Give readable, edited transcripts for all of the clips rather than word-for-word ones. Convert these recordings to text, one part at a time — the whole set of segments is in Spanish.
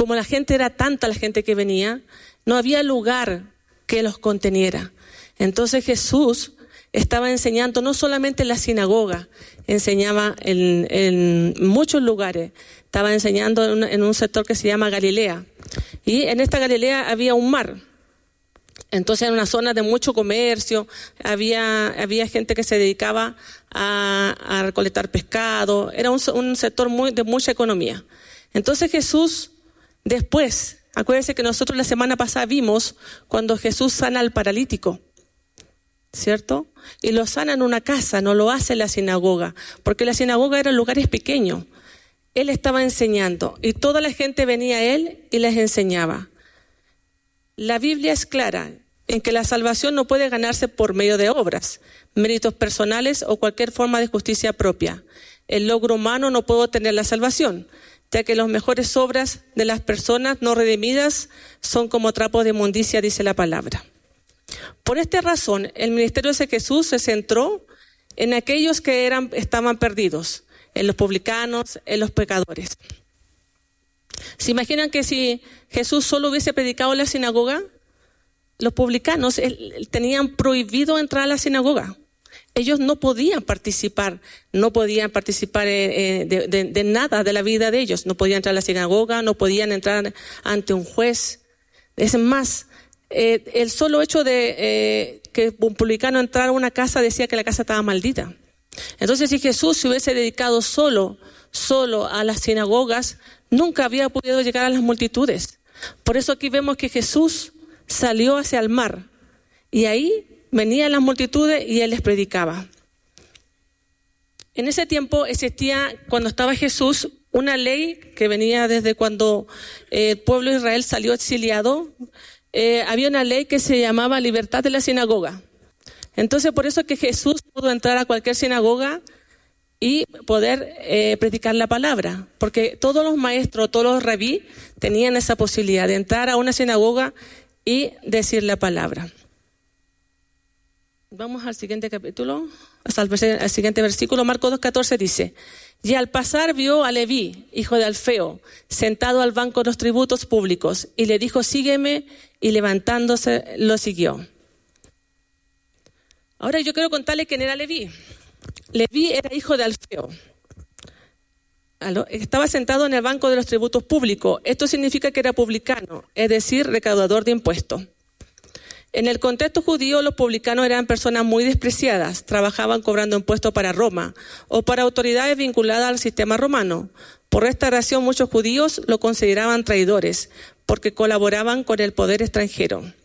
como la gente era tanta la gente que venía, no había lugar que los conteniera. Entonces Jesús estaba enseñando no solamente en la sinagoga, enseñaba en muchos lugares. Estaba enseñando en un sector que se llama Galilea. Y en esta Galilea había un mar. Entonces era una zona de mucho comercio, había gente que se dedicaba a recolectar pescado, era un sector de mucha economía. Entonces Jesús, después, acuérdense que nosotros la semana pasada vimos cuando Jesús sana al paralítico, ¿cierto? Y lo sana en una casa, no lo hace en la sinagoga, porque la sinagoga eran lugares pequeños. Él estaba enseñando y toda la gente venía a él y les enseñaba. La Biblia es clara en que la salvación no puede ganarse por medio de obras, méritos personales o cualquier forma de justicia propia. El logro humano no puede obtener la salvación, ya que las mejores obras de las personas no redimidas son como trapos de inmundicia, dice la palabra. Por esta razón, el ministerio de Jesús se centró en aquellos que estaban perdidos, en los publicanos, en los pecadores. ¿Se imaginan que si Jesús solo hubiese predicado en la sinagoga? Los publicanos tenían prohibido entrar a la sinagoga. Ellos no podían participar de nada de la vida de ellos. No podían entrar a la sinagoga, no podían entrar ante un juez. Es más, el solo hecho de que un publicano entrara a una casa decía que la casa estaba maldita. Entonces, si Jesús se hubiese dedicado solo a las sinagogas, nunca había podido llegar a las multitudes. Por eso aquí vemos que Jesús salió hacia el mar y ahí venían las multitudes y él les predicaba. En ese tiempo existía, cuando estaba Jesús, una ley que venía desde cuando el pueblo de Israel salió exiliado. Había una ley que se llamaba libertad de la sinagoga. Entonces, por eso es que Jesús pudo entrar a cualquier sinagoga y poder predicar la palabra, porque todos los maestros, todos los rabí tenían esa posibilidad de entrar a una sinagoga y decir la palabra. Vamos al siguiente capítulo, al siguiente versículo. Marcos 2:14 dice: y al pasar vio a Leví, hijo de Alfeo, sentado al banco de los tributos públicos, y le dijo: sígueme, y levantándose lo siguió. Ahora yo quiero contarle quién era Leví. Leví era hijo de Alfeo. Estaba sentado en el banco de los tributos públicos. Esto significa que era publicano, es decir, recaudador de impuestos. En el contexto judío, los publicanos eran personas muy despreciadas, trabajaban cobrando impuestos para Roma o para autoridades vinculadas al sistema romano. Por esta razón, muchos judíos lo consideraban traidores, porque colaboraban con el poder extranjero.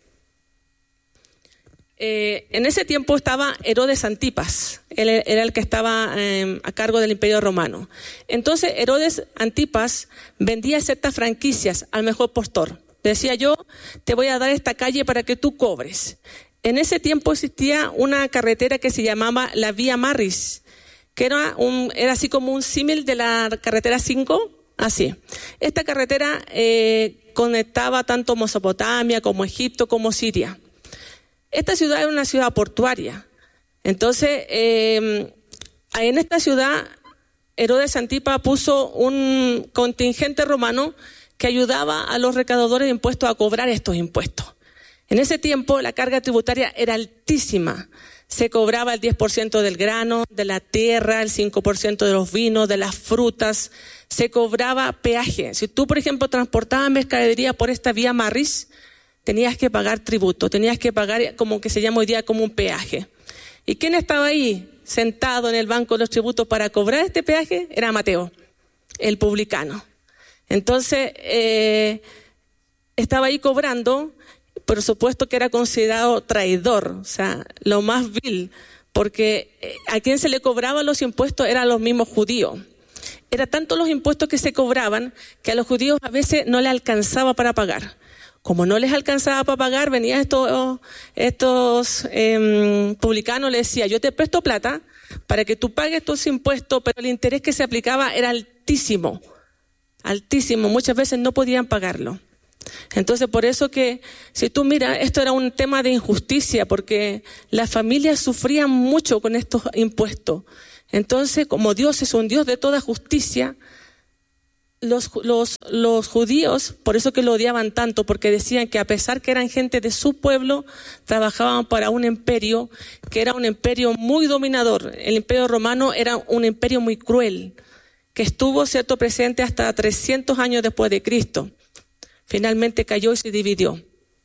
En ese tiempo estaba Herodes Antipas, él era el que estaba a cargo del Imperio Romano. Entonces Herodes Antipas vendía ciertas franquicias al mejor postor. Decía: yo te voy a dar esta calle para que tú cobres. En ese tiempo existía una carretera que se llamaba la Vía Maris, que era así como un símil de la carretera 5, así. Esta carretera conectaba tanto Mesopotamia como Egipto como Siria. Esta ciudad era una ciudad portuaria. Entonces, en esta ciudad, Herodes Antipas puso un contingente romano que ayudaba a los recaudadores de impuestos a cobrar estos impuestos. En ese tiempo, la carga tributaria era altísima. Se cobraba el 10% del grano, de la tierra, el 5% de los vinos, de las frutas. Se cobraba peaje. Si tú, por ejemplo, transportabas mercadería por esta vía Maris, tenías que pagar tributo, tenías que pagar, como que se llama hoy día, como un peaje. ¿Y quién estaba ahí sentado en el banco de los tributos para cobrar este peaje? Era Mateo, el publicano. Entonces, estaba ahí cobrando, por supuesto que era considerado traidor, o sea, lo más vil, porque a quien se le cobraban los impuestos eran los mismos judíos. Era tanto los impuestos que se cobraban que a los judíos a veces no les alcanzaba para pagar. Como no les alcanzaba para pagar, venían estos publicanos, les decía: yo te presto plata para que tú pagues tus impuestos, pero el interés que se aplicaba era altísimo, altísimo. Muchas veces no podían pagarlo. Entonces, por eso que, si tú miras, esto era un tema de injusticia, porque las familias sufrían mucho con estos impuestos. Entonces, como Dios es un Dios de toda justicia, los judíos, por eso que lo odiaban tanto, porque decían que a pesar que eran gente de su pueblo, trabajaban para un imperio que era un imperio muy dominador. El imperio romano era un imperio muy cruel, que estuvo, cierto, presente hasta 300 años después de Cristo. Finalmente cayó y se dividió.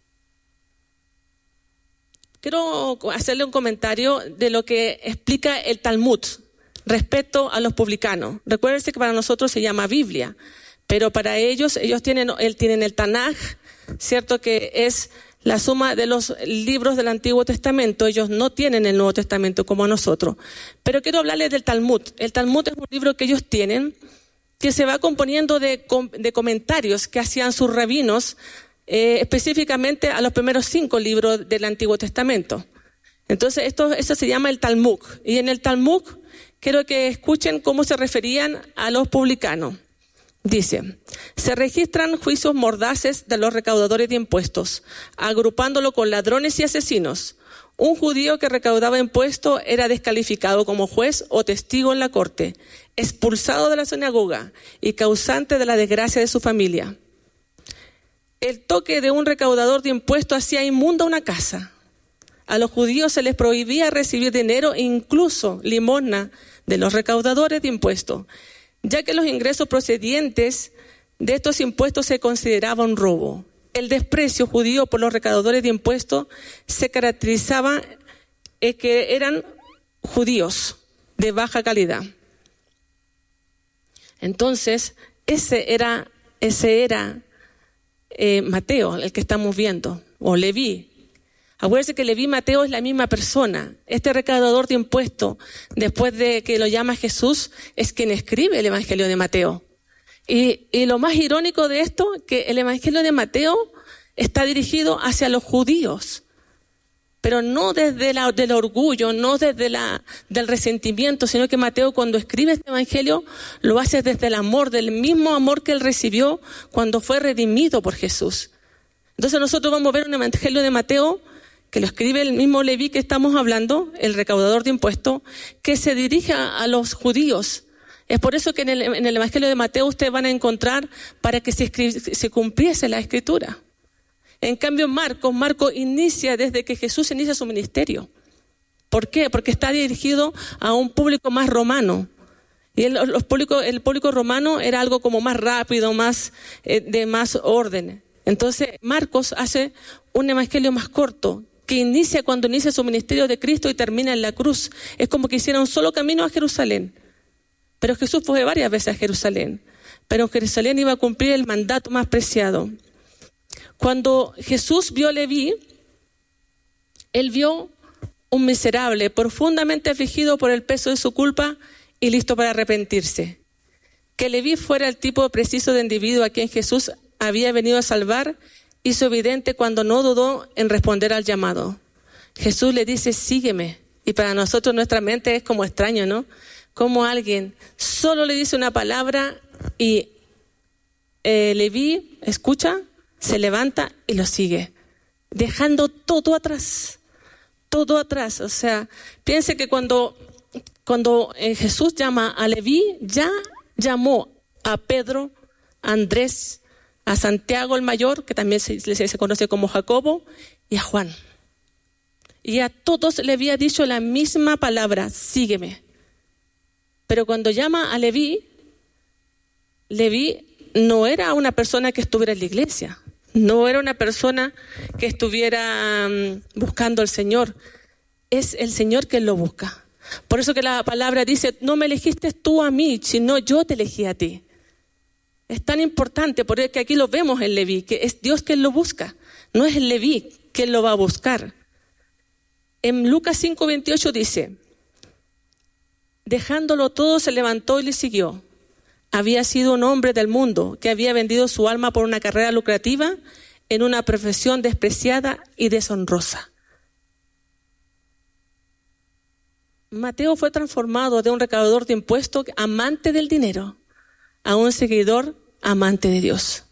Quiero hacerle un comentario de lo que explica el Talmud respecto a los publicanos. Recuérdense que para nosotros se llama Biblia, pero para ellos tienen el Tanaj, cierto, que es la suma de los libros del Antiguo Testamento. Ellos no tienen el Nuevo Testamento como nosotros. Pero quiero hablarles del Talmud. El Talmud es un libro que ellos tienen, que se va componiendo de comentarios que hacían sus rabinos, específicamente a los primeros 5 libros del Antiguo Testamento. Entonces, eso se llama el Talmud. Y en el Talmud quiero que escuchen cómo se referían a los publicanos. Dice, se registran juicios mordaces de los recaudadores de impuestos, agrupándolo con ladrones y asesinos. Un judío que recaudaba impuestos era descalificado como juez o testigo en la corte, expulsado de la sinagoga y causante de la desgracia de su familia. El toque de un recaudador de impuestos hacía inmunda una casa. A los judíos se les prohibía recibir dinero e incluso limosna de los recaudadores de impuestos, ya que los ingresos procedientes de estos impuestos se consideraba un robo. El desprecio judío por los recaudadores de impuestos se caracterizaba en que eran judíos de baja calidad. Entonces, ese era Mateo, el que estamos viendo, o Leví. Acuérdense que Leví y Mateo es la misma persona. Este recaudador de impuestos, después de que lo llama Jesús, es quien escribe el Evangelio de Mateo. Y lo más irónico de esto, que el Evangelio de Mateo está dirigido hacia los judíos, pero no desde del orgullo, no desde del resentimiento, sino que Mateo, cuando escribe este Evangelio, lo hace desde el amor, del mismo amor que él recibió cuando fue redimido por Jesús. Entonces nosotros vamos a ver un Evangelio de Mateo que lo escribe el mismo Leví que estamos hablando, el recaudador de impuestos, que se dirige a los judíos. Es por eso que en el Evangelio de Mateo ustedes van a encontrar para que se cumpliese la Escritura. En cambio, Marco inicia desde que Jesús inicia su ministerio. ¿Por qué? Porque está dirigido a un público más romano. Y el público romano era algo como más rápido, de más orden. Entonces, Marcos hace un evangelio más corto, que inicia cuando inicia su ministerio de Cristo y termina en la cruz. Es como que hiciera un solo camino a Jerusalén. Pero Jesús fue varias veces a Jerusalén. Pero en Jerusalén iba a cumplir el mandato más preciado. Cuando Jesús vio a Leví, él vio un miserable, profundamente afligido por el peso de su culpa y listo para arrepentirse. Que Leví fuera el tipo preciso de individuo a quien Jesús había venido a salvar, hizo evidente cuando no dudó en responder al llamado. Jesús le dice, sígueme. Y para nosotros nuestra mente es como extraño, ¿no? Como alguien solo le dice una palabra y Leví escucha, se levanta y lo sigue, dejando todo atrás. O sea, piense que cuando Jesús llama a Leví, ya llamó a Pedro, a Andrés, a Santiago el mayor, que también se conoce como Jacobo, y a Juan. Y a todos le había dicho la misma palabra, sígueme. Pero cuando llama a Leví no era una persona que estuviera en la iglesia. No era una persona que estuviera buscando al Señor. Es el Señor quien lo busca. Por eso que la palabra dice, no me elegiste tú a mí, sino yo te elegí a ti. Es tan importante porque aquí lo vemos en Leví, que es Dios quien lo busca. No es el Leví quien lo va a buscar. En Lucas 5:28 dice, dejándolo todo se levantó y le siguió. Había sido un hombre del mundo que había vendido su alma por una carrera lucrativa en una profesión despreciada y deshonrosa. Mateo fue transformado de un recaudador de impuestos amante del dinero a un seguidor amante de Dios.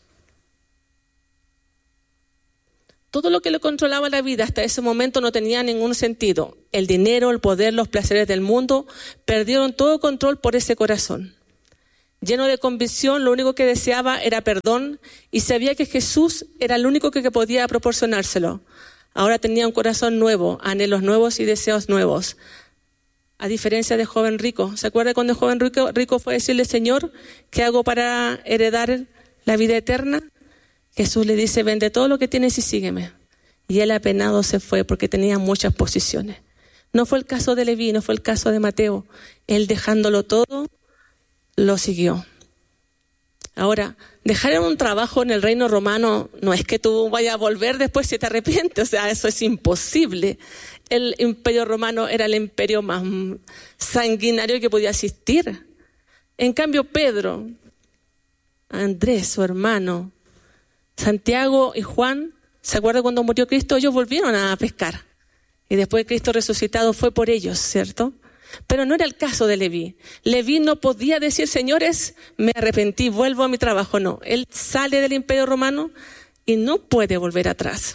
Todo lo que le controlaba la vida hasta ese momento no tenía ningún sentido. El dinero, el poder, los placeres del mundo perdieron todo control por ese corazón. Lleno de convicción, lo único que deseaba era perdón y sabía que Jesús era el único que podía proporcionárselo. Ahora tenía un corazón nuevo, anhelos nuevos y deseos nuevos. A diferencia del joven rico. ¿Se acuerda cuando el joven rico fue a decirle, Señor, ¿qué hago para heredar la vida eterna? Jesús le dice, vende todo lo que tienes y sígueme. Y él apenado se fue porque tenía muchas posesiones. No fue el caso de Leví, no fue el caso de Mateo. Él dejándolo todo, lo siguió. Ahora, dejar un trabajo en el reino romano no es que tú vayas a volver después si te arrepientes, o sea, eso es imposible. El imperio romano era el imperio más sanguinario que podía existir. En cambio, Pedro, Andrés, su hermano, Santiago y Juan, ¿se acuerdan cuando murió Cristo? Ellos volvieron a pescar. Y después Cristo resucitado fue por ellos, ¿cierto? Pero no era el caso de Leví. Leví no podía decir, señores, me arrepentí, vuelvo a mi trabajo. No, él sale del imperio romano y no puede volver atrás.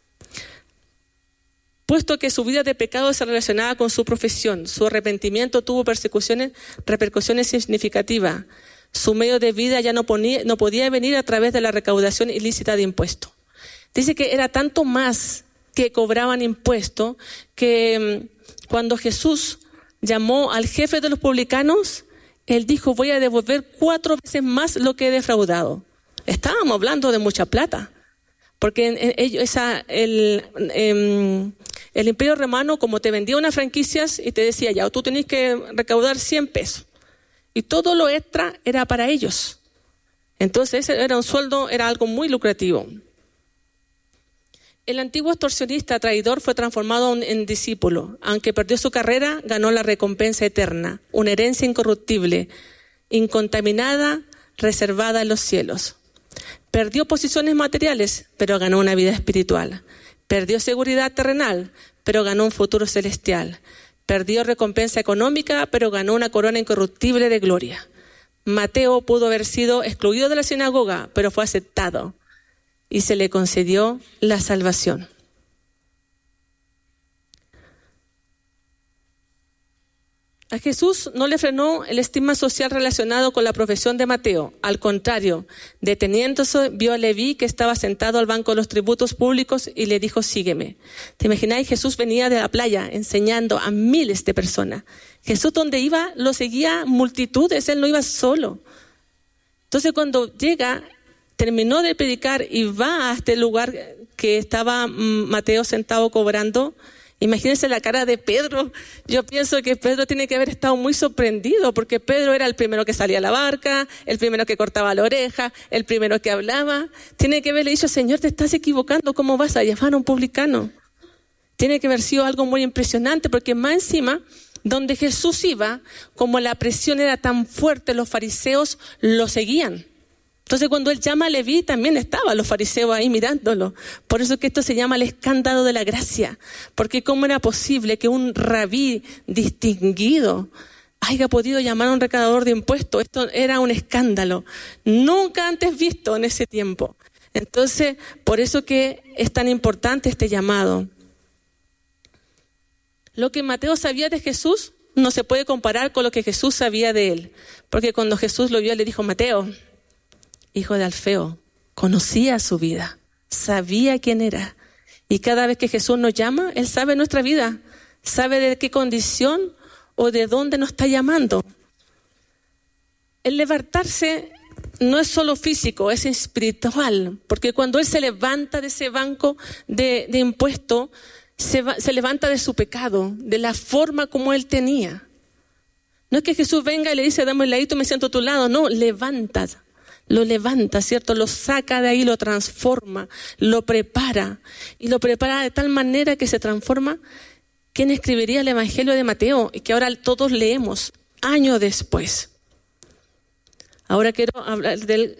Puesto que su vida de pecado se relacionaba con su profesión, su arrepentimiento tuvo repercusiones significativas. Su medio de vida ya no podía venir a través de la recaudación ilícita de impuestos. Dice que era tanto más que cobraban impuestos que cuando Jesús llamó al jefe de los publicanos, él dijo, voy a devolver 4 veces más lo que he defraudado. Estábamos hablando de mucha plata, porque el imperio romano, como te vendía unas franquicias y te decía, ya, tú tenés que recaudar 100 pesos. Y todo lo extra era para ellos. Entonces ese era un sueldo, era algo muy lucrativo. El antiguo extorsionista traidor fue transformado en discípulo. Aunque perdió su carrera, ganó la recompensa eterna, una herencia incorruptible, incontaminada, reservada en los cielos. Perdió posiciones materiales, pero ganó una vida espiritual. Perdió seguridad terrenal, pero ganó un futuro celestial. Perdió recompensa económica, pero ganó una corona incorruptible de gloria. Mateo pudo haber sido excluido de la sinagoga, pero fue aceptado y se le concedió la salvación. A Jesús no le frenó el estigma social relacionado con la profesión de Mateo. Al contrario, deteniéndose, vio a Leví que estaba sentado al banco de los tributos públicos y le dijo, sígueme. ¿Te imagináis? Jesús venía de la playa enseñando a miles de personas. Jesús donde iba lo seguía multitudes, él no iba solo. Entonces cuando llega, terminó de predicar y va a este lugar que estaba Mateo sentado cobrando. Imagínense la cara de Pedro. Yo pienso que Pedro tiene que haber estado muy sorprendido porque Pedro era el primero que salía a la barca, el primero que cortaba la oreja, el primero que hablaba. Tiene que haberle dicho, Señor, te estás equivocando, ¿cómo vas a llamar a un publicano? Tiene que haber sido algo muy impresionante porque más encima, donde Jesús iba, como la presión era tan fuerte, los fariseos lo seguían. Entonces cuando él llama a Leví también estaban los fariseos ahí mirándolo. Por eso que esto se llama el escándalo de la gracia. Porque cómo era posible que un rabí distinguido haya podido llamar a un recaudador de impuestos. Esto era un escándalo. Nunca antes visto en ese tiempo. Entonces por eso que es tan importante este llamado. Lo que Mateo sabía de Jesús no se puede comparar con lo que Jesús sabía de él. Porque cuando Jesús lo vio le dijo, Mateo, hijo de Alfeo, conocía su vida, sabía quién era. Y cada vez que Jesús nos llama, Él sabe nuestra vida, sabe de qué condición o de dónde nos está llamando. El levantarse no es solo físico, es espiritual, porque cuando Él se levanta de ese banco de impuestos, se levanta de su pecado, de la forma como Él tenía. No es que Jesús venga y le dice, dame el ladito, me siento a tu lado. No, lo levanta, ¿cierto? Lo saca de ahí, lo transforma, lo prepara. Y lo prepara de tal manera que se transforma. ¿Quién escribiría el Evangelio de Mateo? Y que ahora todos leemos, años después. Ahora quiero hablar del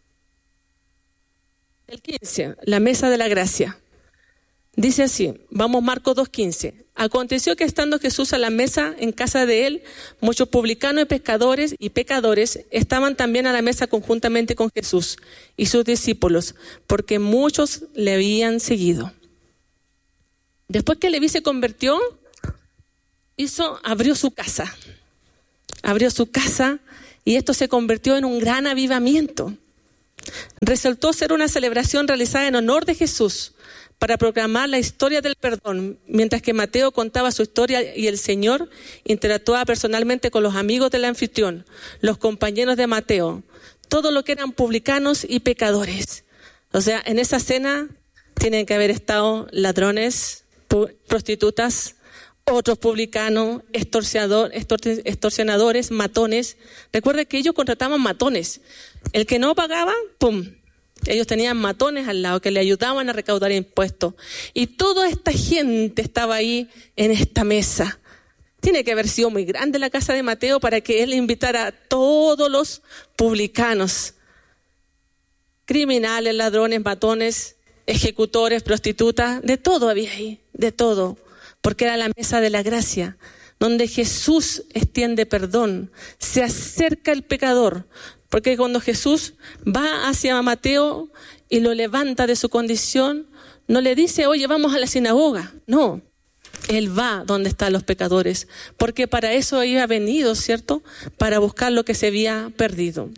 15, la mesa de la gracia. Dice así, vamos Marcos 2:15. Aconteció que estando Jesús a la mesa en casa de él, muchos publicanos y pecadores estaban también a la mesa conjuntamente con Jesús y sus discípulos, porque muchos le habían seguido. Después que Leví se convirtió, abrió su casa y esto se convirtió en un gran avivamiento. Resultó ser una celebración realizada en honor de Jesús para proclamar la historia del perdón, mientras que Mateo contaba su historia y el Señor interactuaba personalmente con los amigos del anfitrión, los compañeros de Mateo, todo lo que eran publicanos y pecadores. O sea, en esa cena tienen que haber estado ladrones, prostitutas, otros publicanos, extorsionadores, matones. Recuerde que ellos contrataban matones. El que no pagaba, ¡pum! Ellos tenían matones al lado que le ayudaban a recaudar impuestos. Y toda esta gente estaba ahí en esta mesa. Tiene que haber sido muy grande la casa de Mateo para que él invitara a todos los publicanos. Criminales, ladrones, matones, ejecutores, prostitutas, de todo había ahí, de todo. Porque era la mesa de la gracia, donde Jesús extiende perdón, se acerca el pecador. Porque cuando Jesús va hacia Mateo y lo levanta de su condición, no le dice, oye, vamos a la sinagoga. No, Él va donde están los pecadores, porque para eso había venido, ¿cierto? Para buscar lo que se había perdido.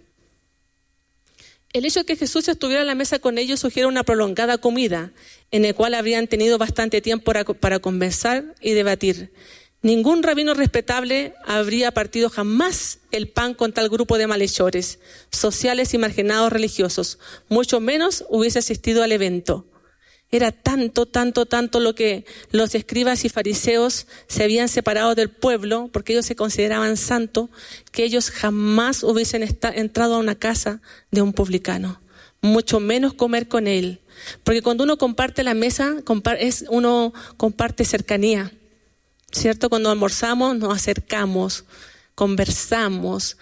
El hecho de que Jesús estuviera a la mesa con ellos sugiere una prolongada comida, en la cual habrían tenido bastante tiempo para conversar y debatir. Ningún rabino respetable habría partido jamás el pan con tal grupo de malhechores, sociales y marginados religiosos, mucho menos hubiese asistido al evento. Era tanto lo que los escribas y fariseos se habían separado del pueblo, porque ellos se consideraban santos, que ellos jamás hubiesen entrado a una casa de un publicano, mucho menos comer con él. Porque cuando uno comparte la mesa, uno comparte cercanía, ¿cierto? Cuando almorzamos nos acercamos, conversamos,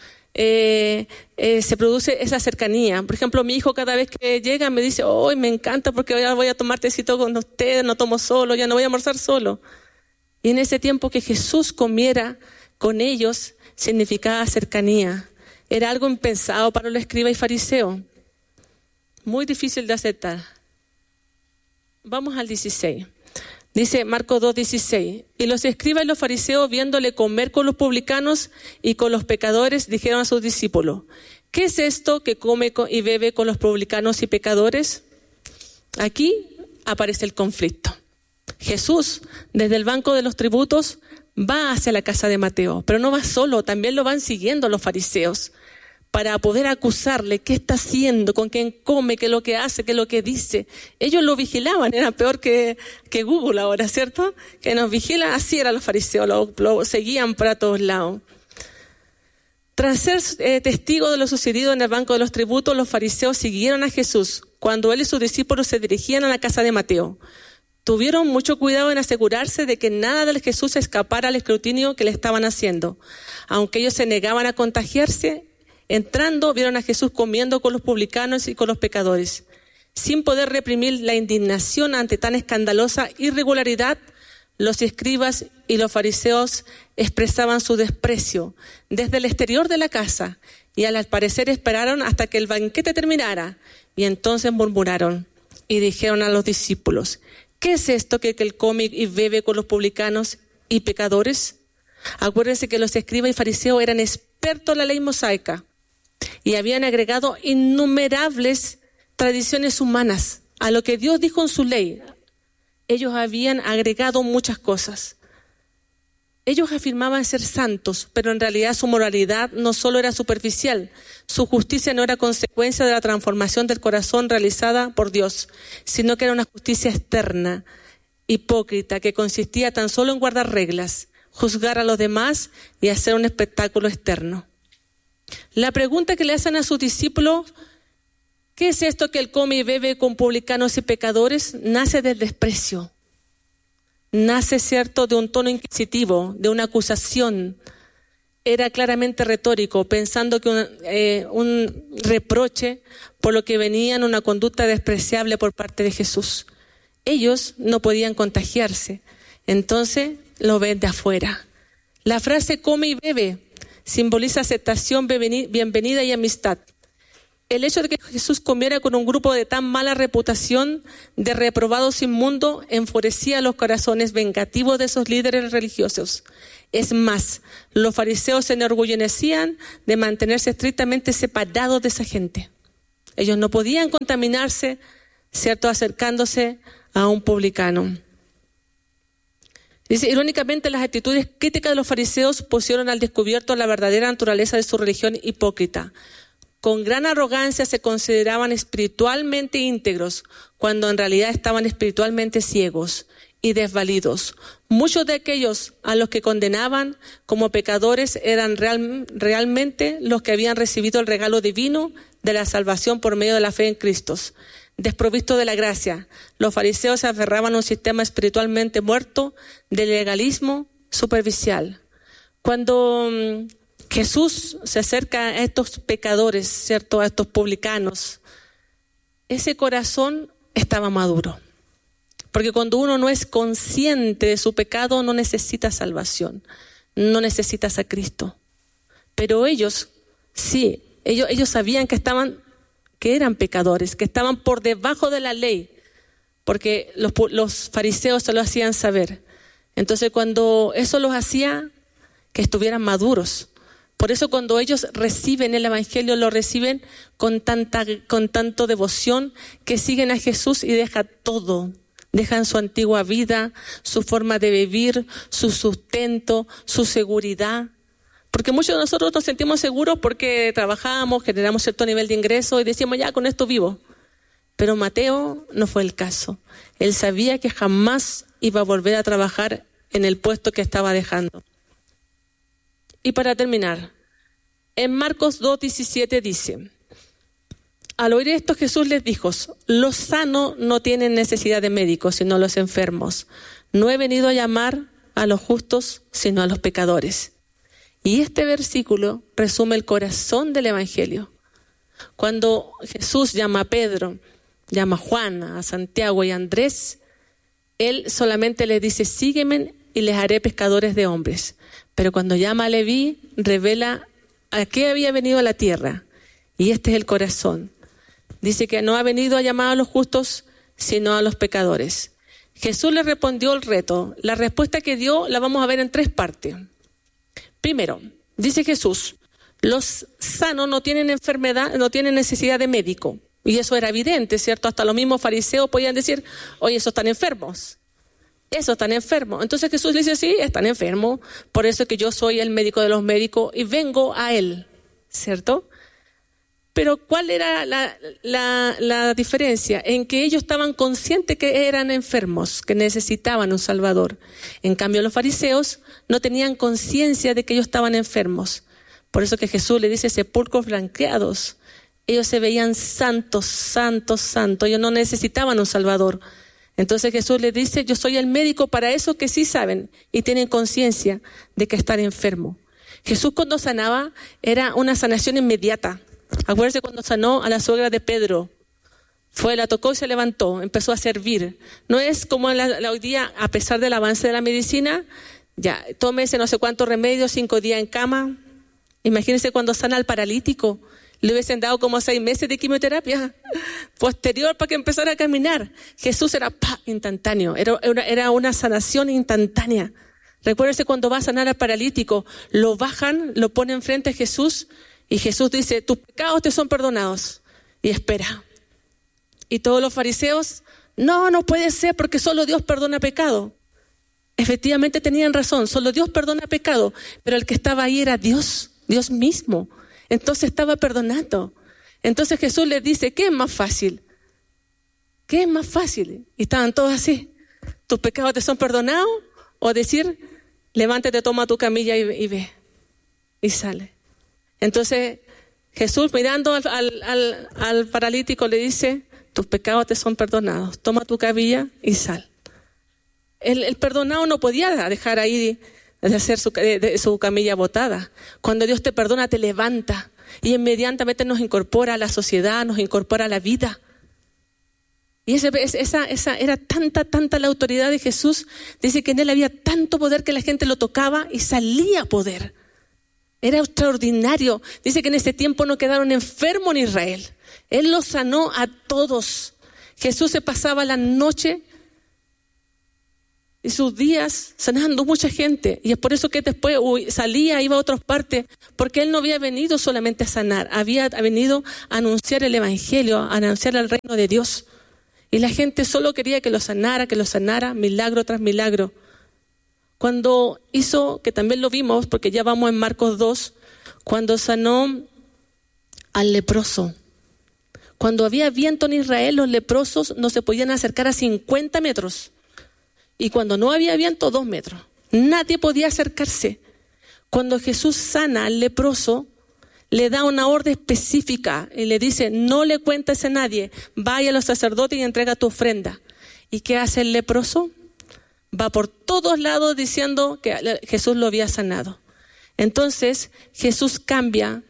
se produce esa cercanía. Por ejemplo, mi hijo cada vez que llega me dice, hoy me encanta porque ahora voy a tomar tecito con ustedes, no tomo solo, ya no voy a almorzar solo. Y en ese tiempo que Jesús comiera con ellos significaba cercanía. Era algo impensado para los escribas y fariseos. Muy difícil de aceptar. Vamos al 16. Dice Marcos 2:16, y los escribas y los fariseos, viéndole comer con los publicanos y con los pecadores, dijeron a sus discípulos, ¿qué es esto que come y bebe con los publicanos y pecadores? Aquí aparece el conflicto. Jesús, desde el banco de los tributos, va hacia la casa de Mateo, pero no va solo, también lo van siguiendo los fariseos, para poder acusarle qué está haciendo, con quién come, qué es lo que hace, qué es lo que dice. Ellos lo vigilaban, era peor que Google ahora, ¿cierto? Que nos vigilan, así eran los fariseos, lo seguían para todos lados. Tras ser testigos de lo sucedido en el banco de los tributos, los fariseos siguieron a Jesús cuando él y sus discípulos se dirigían a la casa de Mateo. Tuvieron mucho cuidado en asegurarse de que nada de Jesús escapara al escrutinio que le estaban haciendo. Aunque ellos se negaban a contagiarse, entrando, vieron a Jesús comiendo con los publicanos y con los pecadores. Sin poder reprimir la indignación ante tan escandalosa irregularidad, los escribas y los fariseos expresaban su desprecio desde el exterior de la casa y al parecer esperaron hasta que el banquete terminara y entonces murmuraron y dijeron a los discípulos, ¿qué es esto que él come y bebe con los publicanos y pecadores? Acuérdense que los escribas y fariseos eran expertos en la ley mosaica y habían agregado innumerables tradiciones humanas a lo que Dios dijo en su ley. Ellos habían agregado muchas cosas. Ellos afirmaban ser santos, pero en realidad su moralidad no solo era superficial, su justicia no era consecuencia de la transformación del corazón realizada por Dios, sino que era una justicia externa, hipócrita, que consistía tan solo en guardar reglas, juzgar a los demás y hacer un espectáculo externo. La pregunta que le hacen a sus discípulos, ¿qué es esto que él come y bebe con publicanos y pecadores? Nace del desprecio. Nace, cierto, de un tono inquisitivo, de una acusación. Era claramente retórico, pensando que un reproche por lo que venía en una conducta despreciable por parte de Jesús. Ellos no podían contagiarse, entonces lo ven de afuera. La frase come y bebe simboliza aceptación, bienvenida y amistad. El hecho de que Jesús comiera con un grupo de tan mala reputación, de reprobados inmundos, enfurecía los corazones vengativos de esos líderes religiosos. Es más, los fariseos se enorgullecían de mantenerse estrictamente separados de esa gente. Ellos no podían contaminarse, ¿cierto?, acercándose a un publicano. Dice, irónicamente, las actitudes críticas de los fariseos pusieron al descubierto la verdadera naturaleza de su religión hipócrita. Con gran arrogancia se consideraban espiritualmente íntegros, cuando en realidad estaban espiritualmente ciegos y desvalidos. Muchos de aquellos a los que condenaban como pecadores eran realmente los que habían recibido el regalo divino de la salvación por medio de la fe en Cristo. Desprovistos de la gracia, los fariseos se aferraban a un sistema espiritualmente muerto de legalismo superficial. Cuando Jesús se acerca a estos pecadores, ¿cierto?, a estos publicanos, ese corazón estaba maduro. Porque cuando uno no es consciente de su pecado, no necesita salvación, no necesitas a Cristo. Pero ellos, sí, ellos sabían que eran pecadores, que estaban por debajo de la ley, porque los fariseos se lo hacían saber. Entonces, cuando eso los hacía que estuvieran maduros. Por eso cuando ellos reciben el Evangelio, lo reciben con tanto devoción, que siguen a Jesús y dejan su antigua vida, su forma de vivir, su sustento, su seguridad. Porque muchos de nosotros nos sentimos seguros porque trabajamos, generamos cierto nivel de ingreso y decimos, ya, con esto vivo. Pero Mateo no fue el caso. Él sabía que jamás iba a volver a trabajar en el puesto que estaba dejando. Y para terminar, en Marcos 2:17 dice, al oír esto Jesús les dijo, los sanos no tienen necesidad de médicos, sino los enfermos. No he venido a llamar a los justos, sino a los pecadores. Y este versículo resume el corazón del Evangelio. Cuando Jesús llama a Pedro, llama a Juan, a Santiago y a Andrés, Él solamente les dice, sígueme y les haré pescadores de hombres. Pero cuando llama a Leví, revela a qué había venido a la tierra. Y este es el corazón. Dice que no ha venido a llamar a los justos, sino a los pecadores. Jesús le respondió el reto. La respuesta que dio la vamos a ver en 3 partes. Primero, dice Jesús, los sanos no tienen enfermedad, no tienen necesidad de médico. Y eso era evidente, ¿cierto? Hasta los mismos fariseos podían decir, oye, esos están enfermos. Esos están enfermos. Entonces Jesús le dice, sí, están enfermos. Por eso es que yo soy el médico de los médicos y vengo a Él, ¿cierto? Pero ¿cuál era la diferencia? En que ellos estaban conscientes que eran enfermos, que necesitaban un Salvador. En cambio, los fariseos no tenían conciencia de que ellos estaban enfermos. Por eso que Jesús le dice sepulcros blanqueados. Ellos se veían santos, santos, santos. Ellos no necesitaban un Salvador. Entonces Jesús les dice, yo soy el médico para esos que sí saben y tienen conciencia de que están enfermos. Jesús cuando sanaba era una sanación inmediata. Acuérdense cuando sanó a la suegra de Pedro. La tocó y se levantó, empezó a servir. No es como hoy día, a pesar del avance de la medicina, ya, tómese no sé cuántos remedios, 5 días en cama. Imagínense cuando sana al paralítico. Le hubiesen dado como 6 meses de quimioterapia posterior para que empezara a caminar. Jesús era instantáneo, era una sanación instantánea. Recuérdense cuando va a sanar al paralítico, lo bajan, lo ponen frente a Jesús y Jesús dice, tus pecados te son perdonados. Y espera. Y todos los fariseos, no puede ser porque solo Dios perdona pecado. Efectivamente tenían razón, solo Dios perdona pecado, pero el que estaba ahí era Dios mismo. Entonces estaba perdonando. Entonces Jesús les dice, ¿qué es más fácil? ¿Qué es más fácil? Y estaban todos así. ¿Tus pecados te son perdonados? O decir, levántate, toma tu camilla y ve. Y sale. Entonces Jesús mirando al paralítico le dice, tus pecados te son perdonados. Toma tu camilla y sal. El perdonado no podía dejar ahí de hacer su camilla botada. Cuando Dios te perdona, te levanta y inmediatamente nos incorpora a la sociedad, nos incorpora a la vida. Y esa era tanta la autoridad de Jesús. Dice que en Él había tanto poder que la gente lo tocaba y salía poder. Era extraordinario. Dice que en ese tiempo no quedaron enfermos en Israel. Él los sanó a todos. Jesús se pasaba la noche y sus días sanando mucha gente. Y es por eso que después salía, iba a otras partes, porque él no había venido solamente a sanar, había venido a anunciar el evangelio, a anunciar el reino de Dios. Y la gente solo quería que lo sanara, milagro tras milagro. Cuando hizo, que también lo vimos, porque ya vamos en Marcos 2, cuando sanó al leproso. Cuando había viento en Israel, los leprosos no se podían acercar a 50 metros. Y cuando no había viento, 2 metros. Nadie podía acercarse. Cuando Jesús sana al leproso, le da una orden específica y le dice, no le cuentes a nadie, vaya a los sacerdotes y entrega tu ofrenda. ¿Y qué hace el leproso? Va por todos lados diciendo que Jesús lo había sanado. Entonces Jesús cambia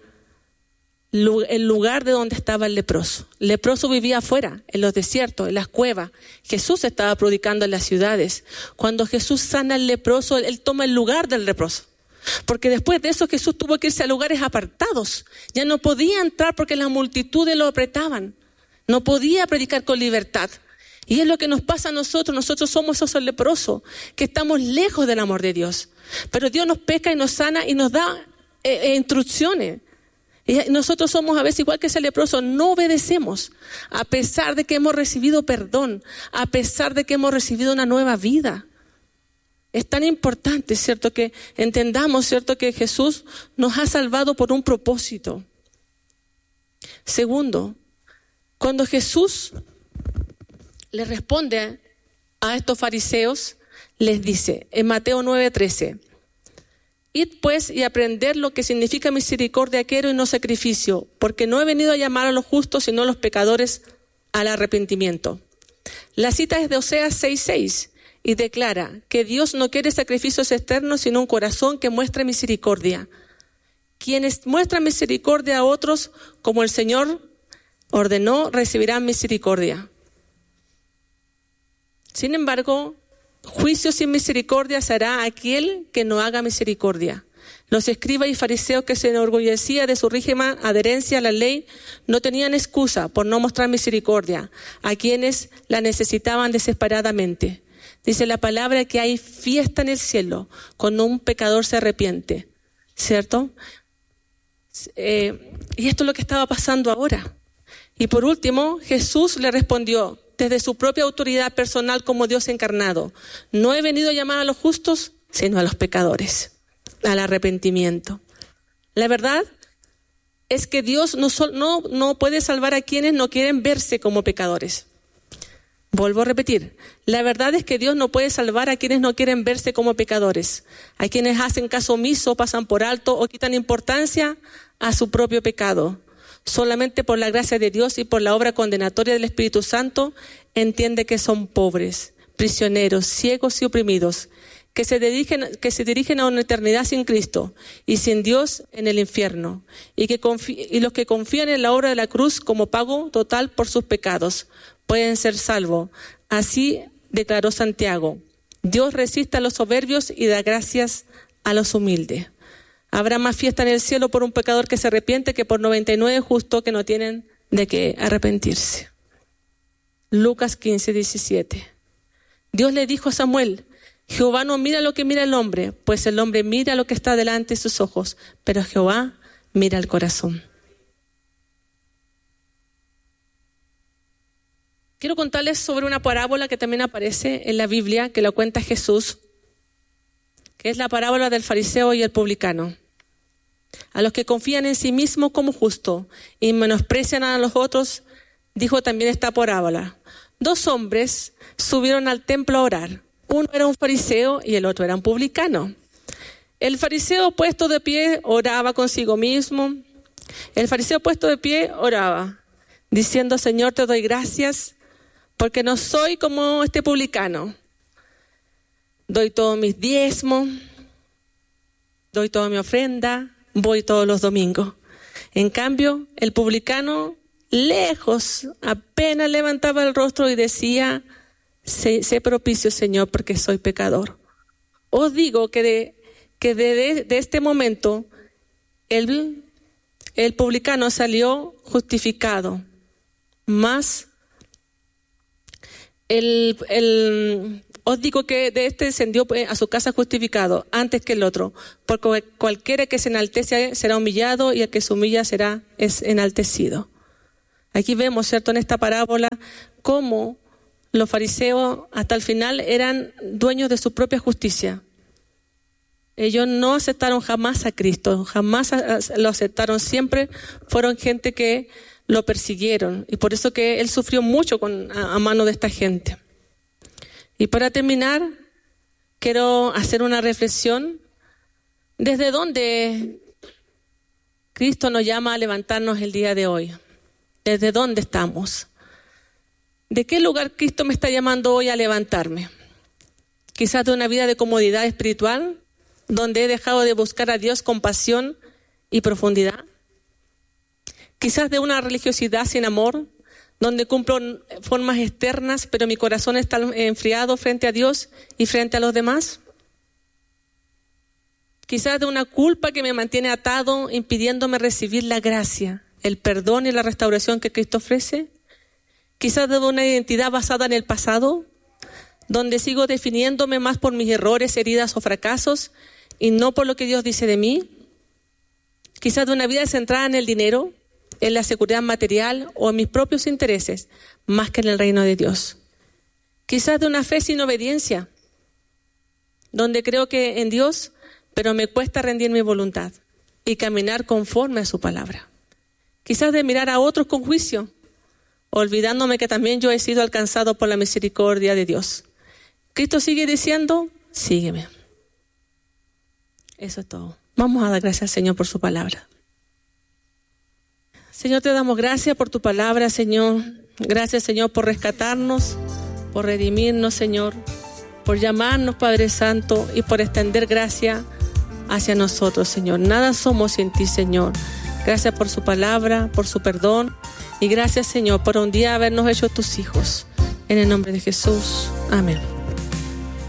el lugar de donde estaba el leproso. El leproso vivía afuera, en los desiertos, en las cuevas. Jesús estaba predicando en las ciudades. Cuando Jesús sana al leproso, él toma el lugar del leproso. Porque después de eso Jesús tuvo que irse a lugares apartados. Ya no podía entrar porque las multitudes lo apretaban. No podía predicar con libertad. Y es lo que nos pasa a nosotros. Nosotros somos esos leprosos, que estamos lejos del amor de Dios. Pero Dios nos pesca y nos sana y nos da instrucciones. Y nosotros somos a veces igual que ese leproso, no obedecemos, a pesar de que hemos recibido perdón, a pesar de que hemos recibido una nueva vida. Es tan importante, ¿cierto?, que entendamos, ¿cierto?, que Jesús nos ha salvado por un propósito. Segundo, cuando Jesús le responde a estos fariseos, les dice en Mateo 9:13, id pues y aprended lo que significa misericordia quiero y no sacrificio, porque no he venido a llamar a los justos sino a los pecadores al arrepentimiento. La cita es de Oseas 6:6 y declara que Dios no quiere sacrificios externos sino un corazón que muestre misericordia. Quienes muestran misericordia a otros como el Señor ordenó recibirán misericordia. Sin embargo, juicio sin misericordia será aquel que no haga misericordia. Los escribas y fariseos que se enorgullecían de su rígida adherencia a la ley no tenían excusa por no mostrar misericordia a quienes la necesitaban desesperadamente. Dice la palabra que hay fiesta en el cielo cuando un pecador se arrepiente, ¿cierto? Y esto es lo que estaba pasando ahora. Y por último, Jesús le respondió desde su propia autoridad personal como Dios encarnado: no he venido a llamar a los justos, sino a los pecadores, al arrepentimiento. La verdad es que Dios no puede salvar a quienes no quieren verse como pecadores. Vuelvo a repetir, la verdad es que Dios no puede salvar a quienes no quieren verse como pecadores, a quienes hacen caso omiso, pasan por alto o quitan importancia a su propio pecado. Solamente por la gracia de Dios y por la obra condenatoria del Espíritu Santo entiende que son pobres, prisioneros, ciegos y oprimidos, que se dirigen a una eternidad sin Cristo y sin Dios en el infierno, y los que confían en la obra de la cruz como pago total por sus pecados pueden ser salvos. Así declaró Santiago: Dios resiste a los soberbios y da gracias a los humildes. Habrá más fiesta en el cielo por un pecador que se arrepiente que por 99 justos que no tienen de qué arrepentirse. Lucas 15:17. Dios le dijo a Samuel: Jehová no mira lo que mira el hombre, pues el hombre mira lo que está delante de sus ojos, pero Jehová mira el corazón. Quiero contarles sobre una parábola que también aparece en la Biblia, que la cuenta Jesús, que es la parábola del fariseo y el publicano. A los que confían en sí mismos como justos y menosprecian a los otros, dijo también esta parábola. 2 hombres subieron al templo a orar. Uno era un fariseo y el otro era un publicano. El fariseo puesto de pie oraba consigo mismo. El fariseo puesto de pie oraba, diciendo: Señor, te doy gracias porque no soy como este publicano. Doy todos mis diezmos, doy toda mi ofrenda, voy todos los domingos. En cambio, el publicano, lejos, apenas levantaba el rostro y decía: sé propicio, Señor, porque soy pecador. Os digo que de este momento el publicano salió justificado, más el Os digo que de este descendió a su casa justificado antes que el otro, porque cualquiera que se enaltece será humillado y el que se humilla es enaltecido. Aquí vemos, ¿cierto?, en esta parábola, cómo los fariseos hasta el final eran dueños de su propia justicia. Ellos no aceptaron jamás a Cristo, jamás lo aceptaron, siempre fueron gente que lo persiguieron, y por eso que Él sufrió mucho a mano de esta gente. Y para terminar, quiero hacer una reflexión. ¿Desde dónde Cristo nos llama a levantarnos el día de hoy? ¿Desde dónde estamos? ¿De qué lugar Cristo me está llamando hoy a levantarme? Quizás de una vida de comodidad espiritual, donde he dejado de buscar a Dios con pasión y profundidad. Quizás de una religiosidad sin amor, donde cumplo formas externas, pero mi corazón está enfriado frente a Dios y frente a los demás. Quizás de una culpa que me mantiene atado, impidiéndome recibir la gracia, el perdón y la restauración que Cristo ofrece. Quizás de una identidad basada en el pasado, donde sigo definiéndome más por mis errores, heridas o fracasos, y no por lo que Dios dice de mí. Quizás de una vida centrada en el dinero, en la seguridad material o en mis propios intereses, más que en el reino de Dios. Quizás de una fe sin obediencia, donde creo que en Dios, pero me cuesta rendir mi voluntad y caminar conforme a su palabra. Quizás de mirar a otros con juicio, olvidándome que también yo he sido alcanzado por la misericordia de Dios. Cristo sigue diciendo, sígueme. Eso es todo. Vamos a dar gracias al Señor por su palabra. Señor, te damos gracias por tu palabra, Señor. Gracias, Señor, por rescatarnos, por redimirnos, Señor, por llamarnos, Padre Santo, y por extender gracia hacia nosotros, Señor. Nada somos sin ti, Señor. Gracias por su palabra, por su perdón, y gracias, Señor, por un día habernos hecho tus hijos. En el nombre de Jesús. Amén.